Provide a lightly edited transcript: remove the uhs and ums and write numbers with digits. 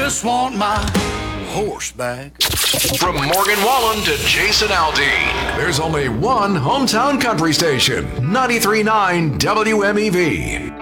just want my horse back. From Morgan Wallen to Jason Aldean, There's only one hometown country station, 93.9 WMEV.